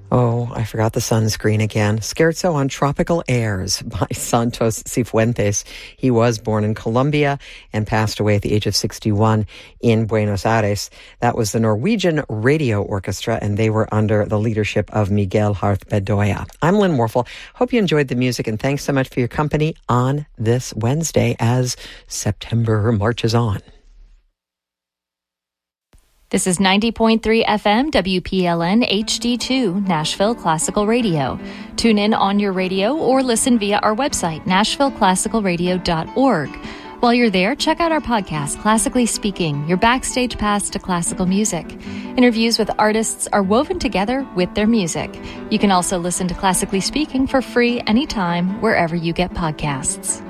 Oh, I forgot the sunscreen again. Scherzo on Tropical Airs by Santos Cifuentes. He was born in Colombia and passed away at the age of 61 in Buenos Aires. That was the Norwegian Radio Orchestra, and they were under the leadership of Miguel Harth Bedoya. I'm Lynn Warfel. Hope you enjoyed the music, and thanks so much for your company on this Wednesday as September marches on. This is 90.3 FM WPLN HD2 Nashville Classical Radio. Tune in on your radio or listen via our website, nashvilleclassicalradio.org. While you're there, check out our podcast, Classically Speaking, your backstage pass to classical music. Interviews with artists are woven together with their music. You can also listen to Classically Speaking for free anytime, wherever you get podcasts.